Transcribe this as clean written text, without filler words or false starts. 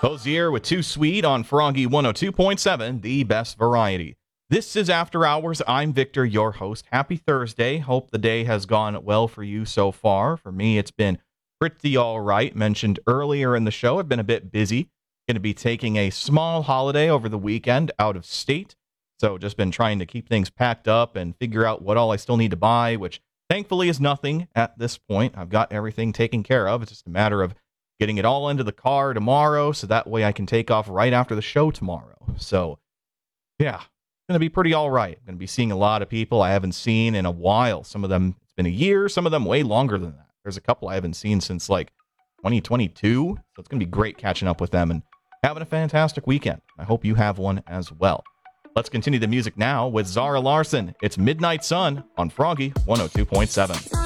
Hosier with Too Sweet on Froggy 102.7, the best variety. This is After Hours. I'm Victor, your host. Happy Thursday. Hope the day has gone well for you so far. For me, it's been pretty all right. Mentioned earlier in the show, I've been a bit busy. Going to be taking a small holiday over the weekend out of state. So just been trying to keep things packed up and figure out what all I still need to buy, which thankfully is nothing at this point. I've got everything taken care of. It's just a matter of getting it all into the car tomorrow, so that way I can take off right after the show tomorrow. So, yeah, it's going to be pretty all right. I'm going to be seeing a lot of people I haven't seen in a while. Some of them, it's been a year. Some of them way longer than that. There's a couple I haven't seen since, 2022. So it's going to be great catching up with them and having a fantastic weekend. I hope you have one as well. Let's continue the music now with Zara Larsson. It's Midnight Sun on Froggy 102.7.